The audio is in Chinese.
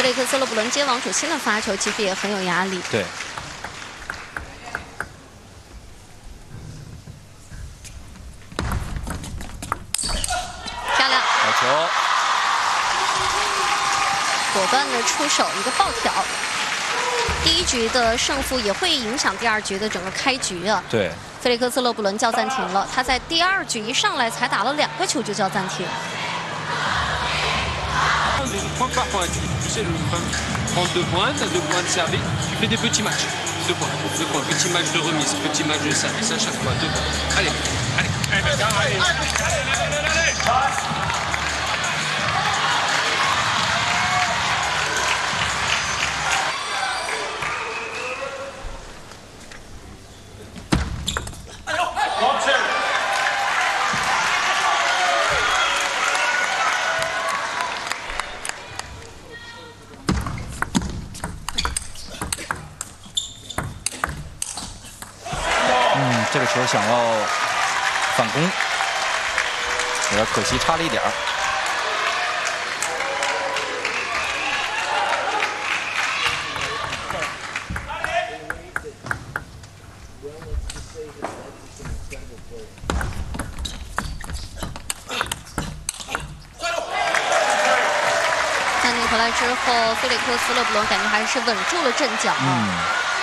里克斯勒布伦接王楚钦的发球，其实也很有压力。 对。 漂亮， 好球。 果断的出手，一个爆挑。第一局的胜负也会影响第二局的整个开局啊。 对， 菲利克斯勒布伦叫暂停了，他在第二局一上来才打了2个球就叫暂停。 point par point, tu sais, le prendre 2 points, tu as 2 points de service, tu fais des petits matchs. 2 points, 2 points, petit match de remise, petit match de service à chaque fois, 2 points. Allez, allez, allez, allez. 这个球想要反攻，有点可惜，差了一点儿。 暂停回来之后，菲利克斯勒布伦感觉还是稳住了阵脚啊。